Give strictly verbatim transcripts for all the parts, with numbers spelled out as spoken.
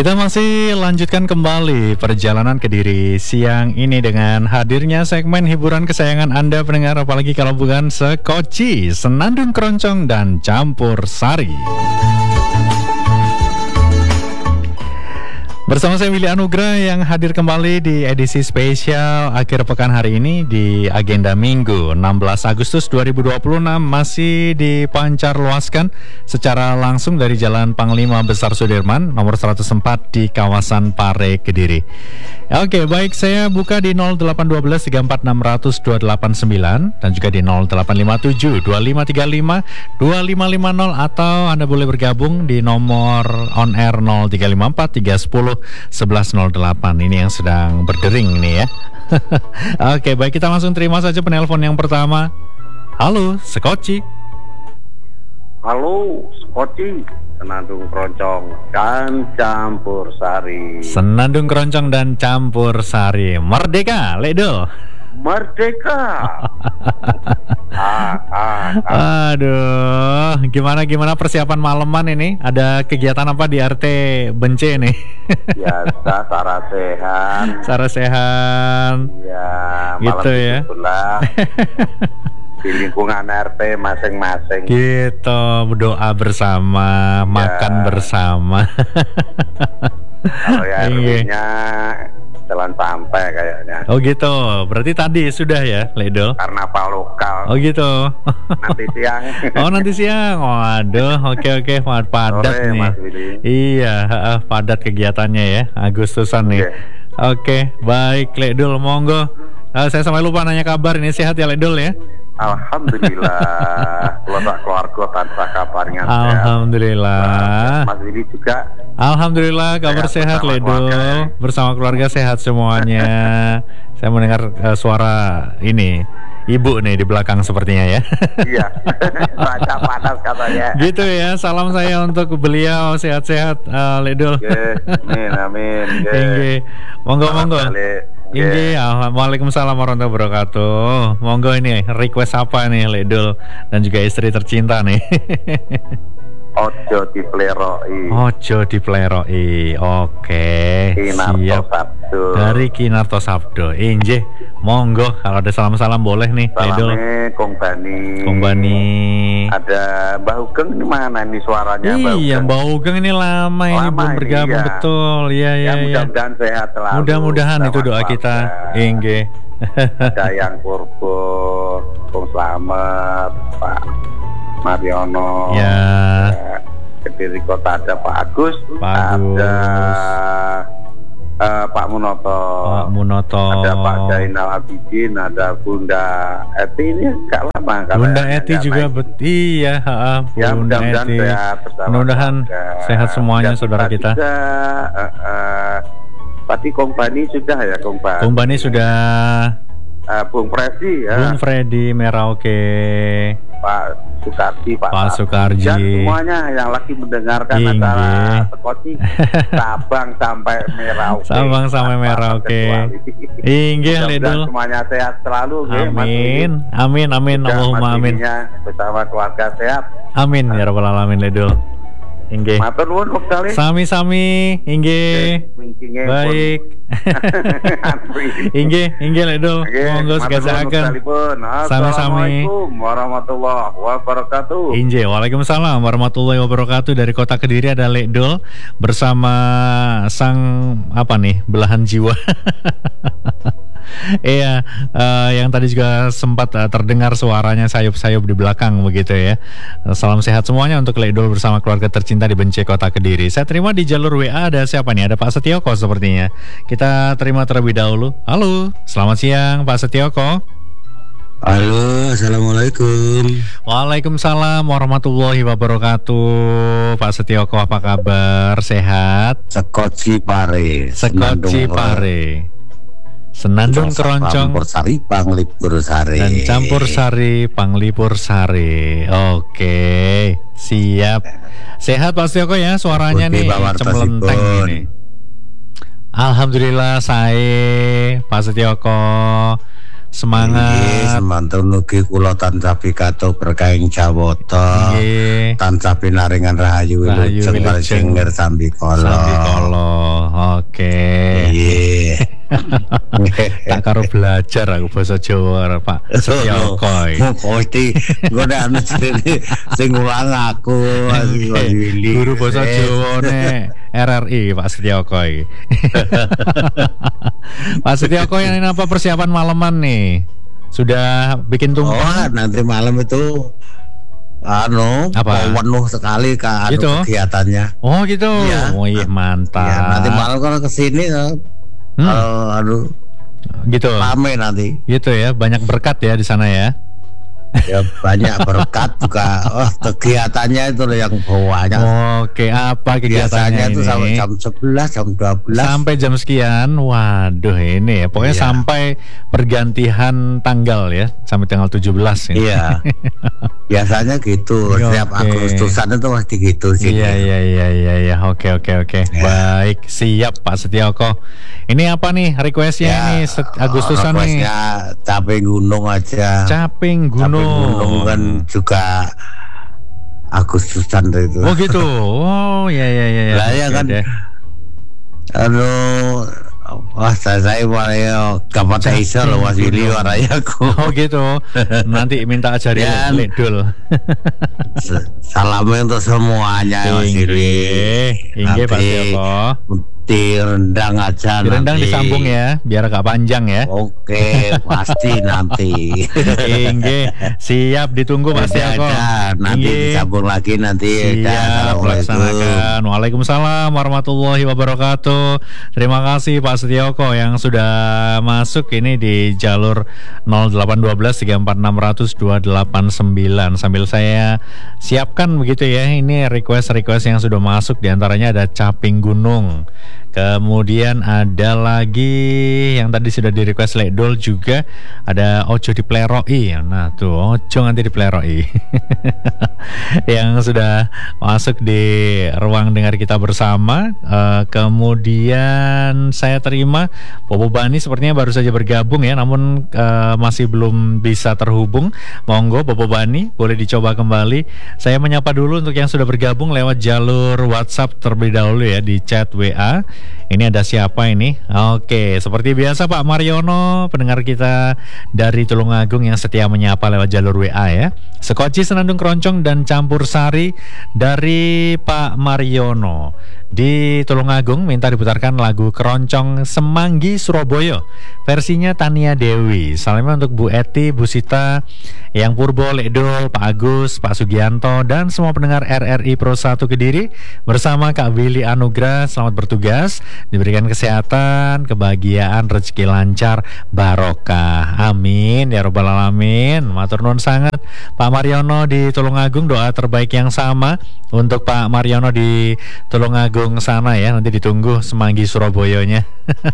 Kita masih lanjutkan kembali perjalanan Kediri siang ini dengan hadirnya segmen hiburan kesayangan Anda pendengar, apalagi kalau bukan Sekoci, Senandung Keroncong dan Campur Sari. Bersama saya Willy Anugrah yang hadir kembali di edisi spesial akhir pekan hari ini di agenda Minggu enam belas Agustus dua ribu dua puluh enam, masih dipancar luaskan secara langsung dari Jalan Panglima Besar Sudirman nomor seratus empat di kawasan Pare, Kediri. Oke, baik, saya buka di nol delapan satu dua tiga empat enam nol nol dua delapan sembilan dan juga di nol delapan lima tujuh dua lima tiga lima dua lima lima nol, atau Anda boleh bergabung di nomor on air nol tiga lima empat tiga satu nol sebelas nol delapan. Ini yang sedang berdering ini ya. Oke, baik, kita langsung terima saja penelpon yang pertama. Halo, Sekoci. Halo, Sekoci, Senandung Keroncong dan Campur Sari. Senandung Keroncong dan Campur Sari. Merdeka, Ledo. Merdeka. ah, ah, ah. Aduh, gimana gimana persiapan malaman ini? Ada kegiatan apa di R T Bence nih? Biasa, Sarah sehat. Sarah sehat. Ya, gitu ya. Di lingkungan R T masing-masing. Gitu, berdoa bersama, ya, makan bersama. Kalau ya R W-nya jalan sampai kayaknya. Oh gitu, berarti tadi sudah ya, Ledo? Karnaval lokal. Oh gitu. Nanti siang. Oh nanti siang, waduh, oke oke, padat Sore, nih. Mas Willy. Iya, uh, padat kegiatannya ya, Agustusan nih. Okay. Oke, baik, Ledul, monggo. Uh, saya sampai lupa nanya kabar, ini sehat ya Ledul ya? Alhamdulillah, keluarga tanpa kabarnya. Alhamdulillah. Mas Willy juga. Alhamdulillah, kabar sehat, sehat Ledul. Bersama keluarga sehat semuanya. Saya mendengar uh, suara ini ibu nih di belakang sepertinya ya. Iya. Raja panas katanya. Gitu ya. Salam saya untuk beliau, sehat-sehat, uh, Ledul. Yeah, amin amin. Yeah. Monggo monggo. Ini, yeah. Waalaikumsalam warahmatullahi wabarakatuh. Monggo, ini request apa nih Ledul dan juga istri tercinta nih? Ojo dipleroi. Ojo dipleroi. Oke, siap. Sabdo. Dari Kinarto Sabdo. Injih, monggo, kalau ada salam-salam boleh nih Ledul. Salame Kong Bani. Kong Bani. Ada Mbah Ugeng ini mana ini suaranya? Iya, Mbah Ugeng ini lama, lama ini belum bergabung, iya. Betul. Iya iya ya, iya. Mudah-mudahan sehat selalu. Mudah-mudahan itu doa kita. Inggih. Ada yang Purbo, Kong Slamet, Pak Mariono, ya. Ya, Kediri Kota ada Pak Agus, Pak Agus. ada uh, Pak Munoto, Pak Munoto, ada Pak Zainal Abidin, ada Bunda Eti, ini agak lama. Bunda Eti juga betul, iya, ha, Bunda ya, mudah-mudahan Eti. Sehat mudah-mudahan sehat semuanya, saudara kita. Juga, uh, uh, Pati Kong Bani sudah ya, Kong Bani. Kong Bani sudah. Uh, Bung Freddy ya. Bung Freddy Merauke, Pak Sukarji, Pak, Pak Sukarji, dan semuanya yang lagi mendengarkan Inggi. acara Sekoci, Sabang sampai Merauke. Sabang sampai Merauke. Inggih, Ledul. Semuanya sehat selalu. Amin, ya, amin, amin, Allahumma amin. Bersama keluarga sehat. Amin ya rabbal alamin, Ledul. Inggih. Matur nuwun wekdal. Sami-sami, inggih. Baik. Inggih, inggih Ledul. Monggo segajaken. Sami-sami. Assalamualaikum warahmatullahi wabarakatuh. Inggih, waalaikumsalam warahmatullahi wabarakatuh. Dari Kota Kediri ada Ledul bersama sang apa nih, belahan jiwa. Iya, uh, yang tadi juga sempat uh, terdengar suaranya sayup-sayup di belakang begitu ya. Uh, salam sehat semuanya untuk Ledul bersama keluarga tercinta di Bence, Kota Kediri. Saya terima di jalur W A, ada siapa nih? Ada Pak Setioko sepertinya. Kita terima terlebih dahulu. Halo, selamat siang Pak Setioko. Halo, assalamualaikum. Waalaikumsalam warahmatullahi wabarakatuh. Pak Setioko, apa kabar? Sehat? Sekoci Pare. Sekoci Pare. Senandung Keroncong, Campur Sari, Panglipur Sari, dan Campur Sari, Panglipur Sari. Oke, siap. Sehat Pak Setioko ya, suaranya nih cemelenteng ini. Alhamdulillah, saya Pak Setioko. Semangat. Semantun ugi kula tansah pikatuk berkahing jawata. Nggih. Tansah pinaringan rahayu Rahayu wilujeng wilujeng. singger sambikala. Sambikala. Oke. Nggih. Tak karo belajar aku basa Jawa Pak Setyoko. Mesti engko nek ana jenenge sing ulang aku Nggih. Guru basa Jawane R R I Pak Setyoko iki. Pak Setyoko, yang ini apa persiapan malaman nih? Sudah bikin Oh, tumpeng? nanti malam itu anu Apa? penuh sekali ke anu Gitu? kegiatannya. Oh gitu. Iya. Oh iya, mantap. Ya, nanti malam kalau kesini Hmm. kalau aduh Gitu. rame nanti. Gitu ya, banyak berkat ya di sana ya. Ya banyak berkat juga. Oh, kegiatannya itu loh yang banyak. Oke, apa kegiatannya Biasanya itu ini? sampai jam sebelas, jam dua belas. Sampai jam sekian. Waduh, ini ya. Pokoknya Iya. sampai pergantian tanggal ya, sampai tanggal tujuh belas ini. Iya. Biasanya gitu. Oke. Setiap Agustusan itu pasti gitu sih. Iya iya iya iya iya. Oke oke oke. Ya. Baik, siap Pak Setyoko. Ini apa nih requestnya Ya, nih Set- Agustusan nih? requestnya capek gunung aja. Caping Gunung. Capek gunung kan juga Agustusan itu. Oh gitu. Oh ya ya ya. Lah ya Oke kan. deh. Anu, wah saya saya waraya kapan iso loh Mas Willy waraya aku. Oh gitu. Nanti minta ajarin Ya. ledul. Salamnya untuk semuanya ya Mas Willy. Inggih Pak Nanti Setyoko. direndang aja Direndang nanti. disambung ya, biar agak panjang ya. Oke, pasti nanti. Inggih, siap ditunggu Pak Setyoko. Ada, nanti Inggih. disambung lagi nanti. Dah, Siap, Assalamualaikum. laksanakan. Waalaikumsalam warahmatullahi wabarakatuh. Terima kasih Pak Setyoko yang sudah masuk ini di jalur nol delapan satu dua tiga empat enam nol nol dua delapan sembilan. Sambil saya siapkan begitu ya, ini request-request yang sudah masuk. Di antaranya ada Caping Gunung. Kemudian ada lagi yang tadi sudah di request Ledol juga, ada Ojo dipleroi. Nah tuh, Ojo nanti dipleroi. Yang sudah masuk di ruang dengar kita bersama. Uh, kemudian saya terima Bobo Bani sepertinya baru saja bergabung ya, namun uh, masih belum bisa terhubung. Monggo Bobo Bani boleh dicoba kembali. Saya menyapa dulu untuk yang sudah bergabung lewat jalur WhatsApp terlebih dahulu ya, di chat W A. Ini ada siapa ini? Oke, seperti biasa Pak Mariono, pendengar kita dari Tulungagung yang setia menyapa lewat jalur W A ya. Sekoci Senandung Keroncong dan Campur Sari dari Pak Mariono di Tulungagung minta diputarkan lagu Keroncong Semanggi Surabaya versinya Tania Dewi. Salamnya untuk Bu Eti, Bu Sita, Yang Purbo, Ledol, Pak Agus, Pak Sugianto, dan semua pendengar R R I Pro satu Kediri bersama Kak Willy Anugrah. Selamat bertugas, diberikan kesehatan, kebahagiaan, rezeki lancar, barokah. Amin ya robbal alamin. Matur nuwun sangat Pak Mariono di Tulungagung. Doa terbaik yang sama untuk Pak Mariono di Tulungagung sana ya. Nanti ditunggu Semanggi Surabayanya.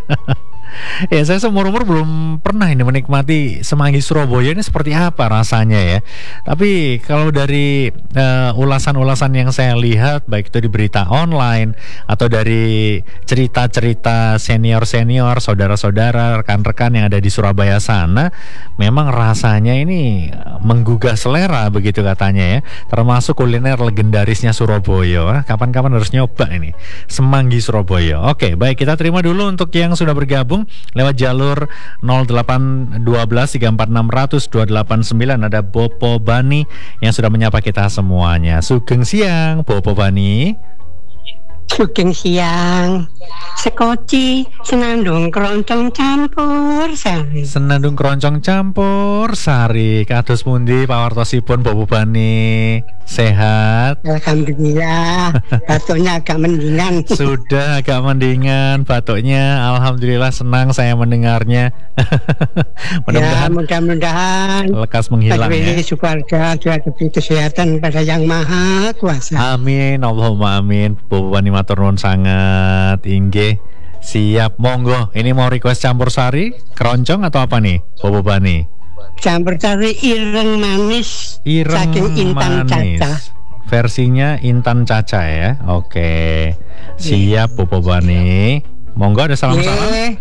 Ya, saya seumur umur belum pernah ini menikmati Semanggi Surabaya ini seperti apa rasanya ya. Tapi kalau dari uh, ulasan-ulasan yang saya lihat, baik itu di berita online atau dari cerita-cerita senior-senior, saudara-saudara, rekan-rekan yang ada di Surabaya sana, memang rasanya ini menggugah selera begitu katanya ya. Termasuk kuliner legendarisnya Surabaya. Kapan-kapan harus nyoba ini Semanggi Surabaya. Oke, baik, kita terima dulu untuk yang sudah bergabung lewat jalur nol delapan satu dua tiga empat enam nol nol dua delapan sembilan. Ada Bopo Bani yang sudah menyapa kita semuanya. Sugeng siang Bopo Bani. Sugeng siang. Sekoci Senandung Keroncong Campur Sari. Senandung Keroncong Campur Sari. Kados pundi pawartosipun Bopo Bani? Sehat? Alhamdulillah, batuknya agak mendingan. Sudah agak mendingan batuknya. Alhamdulillah, senang saya mendengarnya. Ya, Mudah-mudahan mudah-mudahan lekas menghilang ya. bagi keluarga juga diberi kesehatan pada Yang Maha Kuasa. Amin, Allahumma amin. Bopo Bani matur nuwun sangat. Inggih. Siap, monggo. Ini mau request campur sari, keroncong atau apa nih, Bopo Bani? Campur sari ireng manis Ireng saking Intan manis. Caca. Versinya Intan Caca ya. Oke. Siap Bopo Bani. Monggo, ada salam-salam. Ye,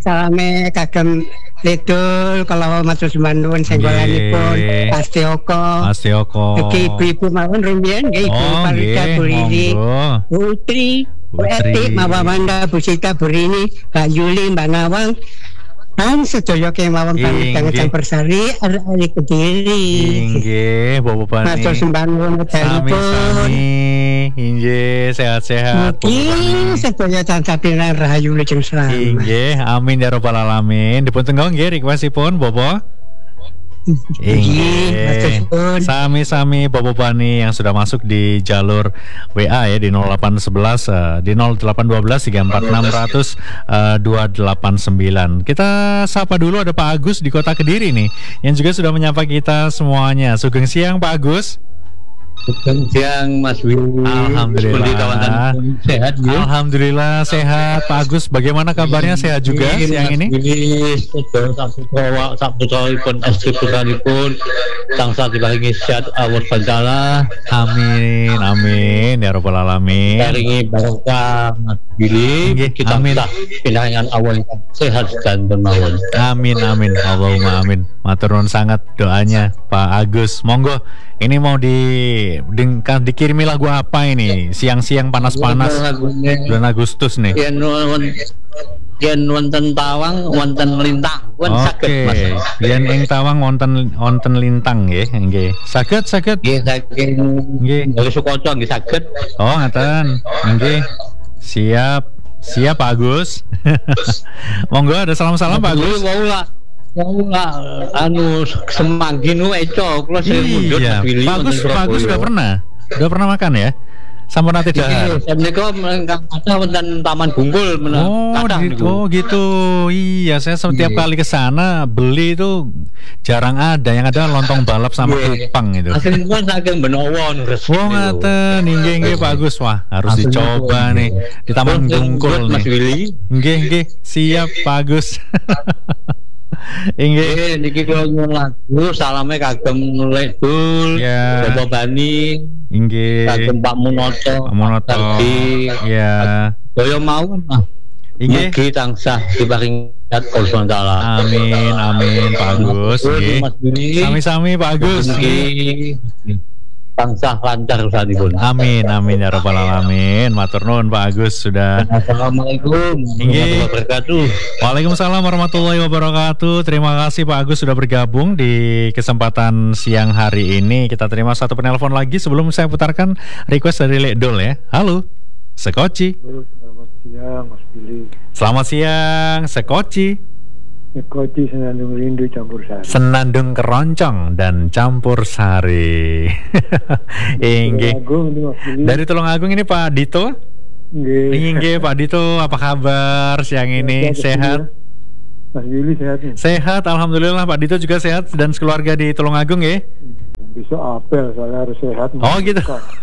salame kagem Ledul kalau matur sembahun senggolanipun Nggih. Astioko. Astioko. Oke, ibu-ibu mawon rumiyin nggih Ibu Oh, Parida nggih, Bu Riri, monggo. Putri, Bu Putri. Etik, Mbak Wanda, Bu Sita, Bu Rini, Mbak Yuli, Mbak Nawang, dan sedaya kemawon pamit Inggih. kangge Campursari ari Kediri. Inggih, Bapak Bani. Matur sembahun wedalipun. Sami-sami. Inggih, sehat-sehat. Bapak Mugi Bani. sedaya tansah pinar rahayu lajeng selamat. Inggih, amin ya rabbal alamin. Dipun tenggo nggih requestipun Bapak. Inggih, matur Inggih. suwun. Sami-sami Bapak Bani yang sudah masuk di jalur W A ya di nol delapan satu satu eh, di nol delapan satu dua tiga empat enam nol nol dua delapan sembilan. Kita sapa dulu ada Pak Agus di Kota Kediri nih yang juga sudah menyapa kita semuanya. Sugeng siang Pak Agus. Selamat siang Mas Willy. Alhamdulillah. Seperti kawan sehat ya. Alhamdulillah sehat Pak Agus. Bagaimana kabarnya? Sehat juga siang ini? Mas Willy, sedaya saputra saputraipun estri putranipun tansah diparingi sehat awur pancala. Amin, amin ya rabbal alamin. Paringi barokah Mas Willy. Nggih, Kita amin. tansah pinaringan awal ingkang sehat dan dermawan. Amin, amin. Allahumma amin. Matur nuwun sangat doanya Pak Agus. Monggo, ini mau di, di dikirimi lagu apa ini? Siang-siang panas-panas bulan Agustus nih. Yen won- yen wonten tawang wonten lintang pun saged Mas. Oke. Yen ing tawang wonten wonten lintang nggih, nggih. Saged, saged. Nggih saking Nggih. dari Sukoco nggih saged. Oh, ngaten. Nggih. Siap. Siap Pak Agus. Monggo ada salam-salam Pak Agus. Mau lah. Mau lah anu semanggi nu eco kula sing mundhut Iya. Mas Willy Pak Agus, wonten Pak Agus Surabaya. sudah pernah. Sudah pernah makan ya? Sampun nate dahar. Iya, menika ingkang kathah wonten Taman Bungkul mena Oh, kathah di- niku. oh gitu. Iya, saya setiap Iya. kali ke sana beli itu jarang ada. Yang ada lontong balap sama Iya. kupang itu. Aslinipun saking Benowon resmi. Oh ngaten, inggih inggih Pak Agus. Wah, harus Aslinipun, dicoba iya. nih di Taman Pun sing Bungkul mundhut, Mas nih. Willy. Inggih inggih, siap Pak Agus. Inggih. Eh niki kula nyuwun lagu salame kagem Ledul, Ya. Bapak Bani, Inggih. kagem Pak Munoto, Pak Munoto. Tardi, Ya. Daya mawon ah. Inggih. Mugi tansah diparingi sehat Gusti Allah. Amin amin Pak Agus. Inggih. Mas Willy. Sami-sami Pak Agus. Mugi tansah lancar usahanipun. Amin amin ya rabbal alamin. Matur nuwun Pak Agus sudah. Assalamualaikum Inggih. warahmatullahi wabarakatuh. Waalaikumsalam warahmatullahi wabarakatuh. Terima kasih Pak Agus sudah bergabung di kesempatan siang hari ini. Kita terima satu penelpon lagi sebelum saya putarkan request dari Ledol ya. Halo, Sekoci. Selamat siang Mas Billy. Selamat siang, Sekoci. Sekoci Senandung Rindu Campur Sari. Senandung keroncong dan campur sari. Inggih. Agung ini Mas Billy. Dari Tulungagung ini Pak Dito. Nggih. Inggih Pak Dito, apa kabar siang ini? Sehat? Mas Billy sehat nih. Sehat, alhamdulillah. Pak Dito juga sehat dan sekeluarga di Tulungagung ya. Besok apel soalnya harus sehat. Oh gitu.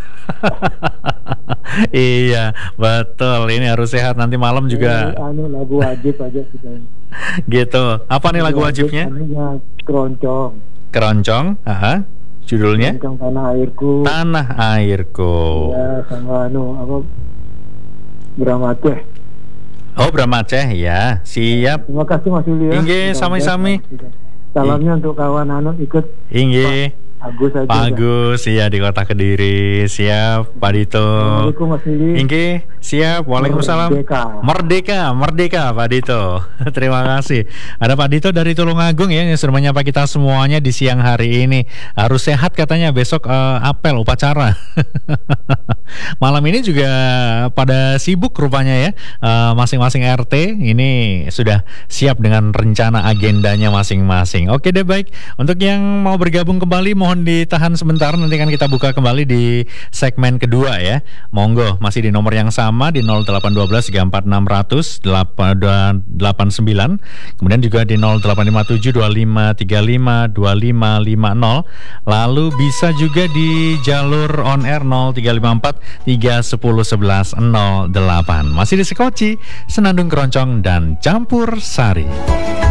Iya, betul. Ini harus sehat. Nanti malam juga Eh, anu lagu wajib aja kita. gitu. Apa nih lagu wajibnya? Anunya keroncong. Keroncong. Aha. Judulnya Keroncong tanah airku. Tanah Airku. Ya sama anu apa? Bramaceh. Oh, Bramaceh ya. Siap. Terima kasih Mas Billy ya. Inggih, Kita sami-sami. udah. Salamnya untuk kawan anu ikut Inggih. Agus aja. Pak Agus, iya di Kota Kediri. Siap, Pak Dito. Assalamualaikum Mas Billy. Inggih, siap. Waalaikumsalam. Merdeka. Merdeka, merdeka Pak Dito. Terima kasih. Ada Pak Dito dari Tulungagung ya yang sudah menyapa kita semuanya di siang hari ini. Harus sehat katanya besok eh, apel upacara. Malam ini juga pada sibuk rupanya ya. Eh, masing-masing R T ini sudah siap dengan rencana agendanya masing-masing. Oke deh baik. Untuk yang mau bergabung kembali mohon ditahan sebentar, nanti kan kita buka kembali di segmen kedua ya. Monggo masih di nomor yang sama di nol delapan satu dua tiga empat enam nol nol delapan sembilan. Kemudian juga di nol delapan lima tujuh dua lima tiga lima dua lima lima nol. Lalu bisa juga di jalur on air nol tiga lima empat tiga satu nol satu satu nol delapan. Masih di Sekoci, Senandung Keroncong dan Campur Sari.